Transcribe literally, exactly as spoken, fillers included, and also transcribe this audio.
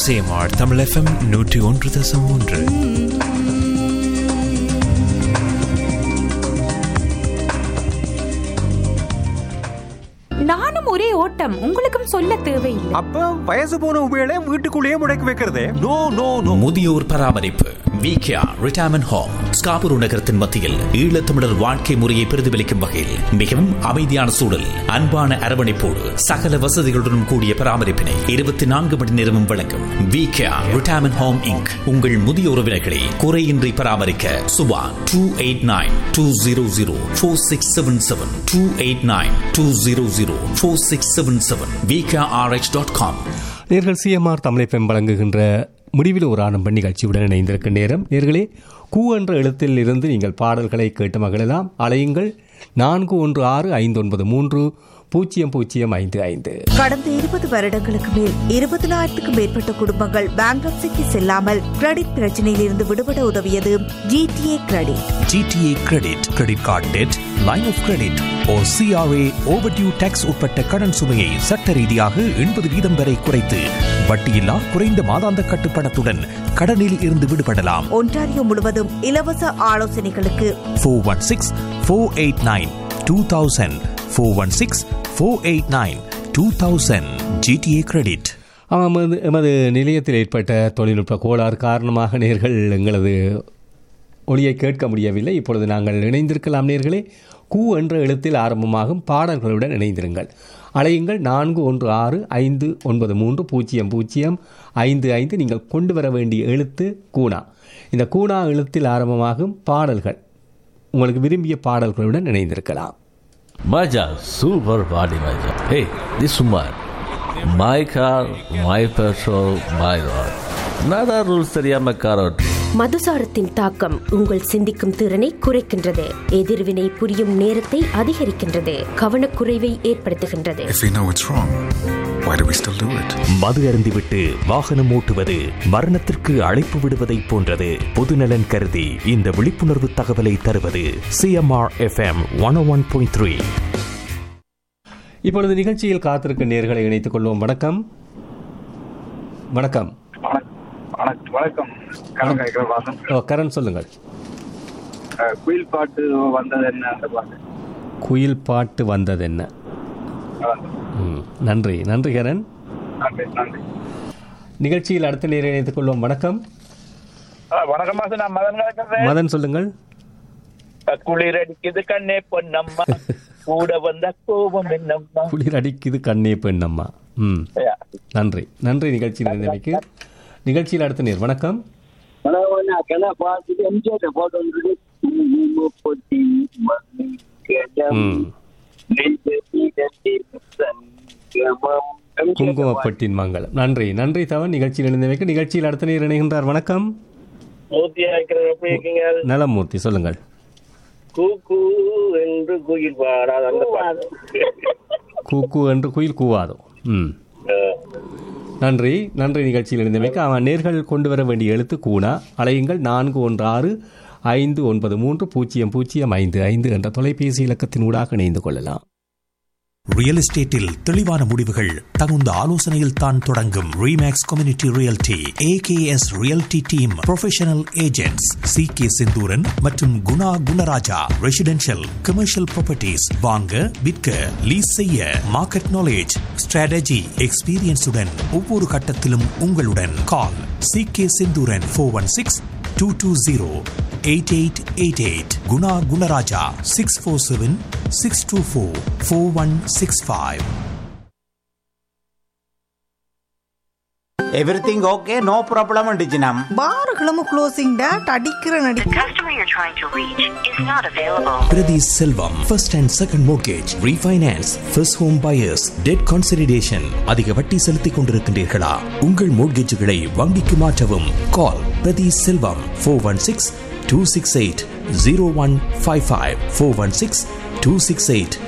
CMR Tamil FM நூற்றி ஒன்று தசம் ஒன்று. நானும் ஒரே ஓட்டம், உங்களுக்கும் சொல்ல தேவையில்லை. அப்ப வயசு போன உபயோக வீட்டுக்குள்ளேயே முடக்கி வைக்கிறதே. No no no. முதியோர் பராமரிப்பு விகேஆர் ரிட்டையர்மென்ட் ஹோம் ஸ்காபுரு நகரத்தின் மத்தியில் ஈழத்தமிழர் வாழ்க்கை முறையை பிரதிபலிக்கும் வகையில் மிகவும் அமைதியான சூழல், அன்பான அரவணைப்போடு சகல வசதிகளுடன் கூடிய பராமரிப்பினை இருபத்தி நான்கு மணி நேரமும் வழங்கும் விகேஆர் ரிட்டையர்மென்ட் ஹோம் இன்க். உங்கள் முதிய உறவினர்களை குறையின்றி பராமரிக்க Subha two eight nine two zero zero four six seven seven two eight nine two zero zero four six seven seven VKRH dot com. நேர்கள் சிஎம்ஆர் தமிழ் எஃப்எம் வழங்குகின்ற முடிவில் ஒரு ஆரம்ப நிகழ்ச்சியுடன் இணைந்திருக்கும் நேரம். நேர்களே, கூ என்ற எழுத்தில் இருந்து நீங்கள் பாடல்களை கேட்டு மகிழலாம். அலையுங்கள் நான்கு ஒன்று ஆறு ஐந்து ஒன்பது மூன்று பூஜ்ஜியம் பூஜ்ஜியம் ஐந்து ஐந்து. கடந்த இருபது வருடங்களுக்கு மேல் இருபதினாயிரத்துக்கும் மேற்பட்ட குடும்பங்கள் பேங்க்ரப்சிக்கு செல்லாமல் கிரெடிட் பிரச்சனையில் இருந்து விடுபட உதவியது GTA credit. GTA credit credit card dead, line of credit O CRA overdue tax உட்பட்ட கடன் சுமையை சட்ட ரீதியாக எண்பது வீதம் வரை குறைத்து வட்டியில்லா குறைந்த மாதாந்த கட்டுப்பணத்துடன் கடனில் இருந்து விடுபடலாம். ஒன்டாரியோ முழுவதும் இலவச ஆலோசனைகளுக்கு four one six four eight nine two thousand four one six four eight nine two thousand. GTA credit. ஆமாம், எமது நிலையத்தில் ஏற்பட்ட தொழில்நுட்ப கோளாறு காரணமாக நேர்கள் எங்களது ஒளியை கேட்க முடியவில்லை. இப்பொழுது நாங்கள் இணைந்திருக்கலாம். நேர்களே, கூ என்ற எழுத்தில் ஆரம்பமாகும் பாடல்களுடன் இணைந்திருங்கள். அலையுங்கள் நான்கு ஒன்று ஆறு ஐந்து ஒன்பது மூன்று பூஜ்ஜியம் பூஜ்ஜியம் ஐந்து ஐந்து. நீங்கள் கொண்டு வர வேண்டிய எழுத்து கூனா. இந்த கூனா எழுத்தில் ஆரம்பமாகும் பாடல்கள், உங்களுக்கு விரும்பிய பாடல்களுடன் இணைந்திருக்கலாம். மஜா சூப்பர் பாடி மஜா. ஹே திஸ் சுமார் my car my petrol my rod. நாடா ரூல்ஸ் தெரியாம கார் ஓட்டு. மதுசாரத்தின் தாக்கம் உங்கள் சிந்திக்கும் திறனை குறைக்கின்றது, எதிர்வினை புரியும் நேரத்தை அதிகரிக்கின்றது, கவனக்குறைவை ஏற்படுத்துகின்றது. If we know it's wrong, why do we still do it? மது அருந்திவிட்டு வாகனம் ஓட்டுவது மரணத்திற்கு அழைப்பு விடுவதை போன்றது. பொதுநலன் கருதி இந்த விழிப்புணர்வு தகவலை தருவது சிஎம்ஆர் எஃப்எம் ஒன் ஓ ஒன் பாயிண்ட் த்ரீ. இப்பொழுது நிகழ்ச்சியில் காத்திருக்கும் நேர்களை இணைத்துக் கொள்வோம். வணக்கம். வணக்கம். வணக்கம். கரண், சொல்லுங்கள். குயில் பாட்டு வந்தது என்ன? குயில் பாட்டு வந்தது என்ன? நன்றி நன்றி கரண். நிகழ்ச்சியில் அடுத்த நேரம் இணைத்துக் கொள்வோம். வணக்கம். வணக்கம் மாசம், நான் மதன் கலக்கிறேன். மதன், சொல்லுங்கள். குளிர் அடிக்குது கண்ணே பொன்னம்மா, கூட வந்த கோபம் என்னம்மா. குளிர் அடிக்குது கண்ணே பெண்ணம்மா. ம், நன்றி நன்றி. நிகழ்ச்சியில் இருந்தமைக்கு. நிகழ்ச்சியில் அடுத்த நேர். வணக்கம். குங்குமப்பட்டின் மங்களம். நன்றி நன்றி தவன். நிகழ்ச்சியில் இணைந்தமைக்கு. நிகழ்ச்சியில் அடுத்த நேர் இணைகின்றார். வணக்கம். நலமூர்த்தி, சொல்லுங்கள். கூக்கு என்று குயில் பாடாத. கூக்கு என்று குயில் கூவாதோ. ம், நன்றி நன்றி. நிகழ்ச்சியில் இருந்தமைக்கு. அவன் நேர்கள் கொண்டு வர வேண்டிய எழுத்து கூனா. அலையுங்கள் நான்கு ஒன்று ஆறு ஐந்து ஒன்பது மூன்று பூஜ்ஜியம் பூஜ்ஜியம் ஐந்து ஐந்து என்ற தொலைபேசி இலக்கத்தின் ஊடாக இணைந்து கொள்ளலாம். ரியல் எஸ்டேட்டில் தெளிவான முடிவுகள் தகுந்த ஆலோசனையில் தான் தொடங்கும். Remakes community realty AKS realty team professional agents C K Senthuran மற்றும் Guna Gunaraja. Residential commercial properties வாங்க விற்க லீஸ் செய்ய மார்க்கெட் நாலேஜ் ஸ்ட்ராட்டஜி எக்ஸ்பீரியன்ஸுடன் ஒவ்வொரு கட்டத்திலும் உங்களுடன். கால் C K Senthuran four one six two two zero eight eight eight eight. Guna Gunaraja six four seven six two four four one six five. Everything okay, no problem டிஜினம். பாருகளும் closing date அடிக்கிற நடி. The customer you're trying to reach is not available. Priti Selvam, first and second mortgage, refinance, first home buyers, debt consolidation. அதிக வட்டி செலுத்திக் கொண்டிருக்கின்றீர்களா? உங்கள் மோட்கேஜுகளை வங்கிக்கு மாற்றவும். கால் பிரதி செல்வம் four one six two six eight zero one five five four one six two six eight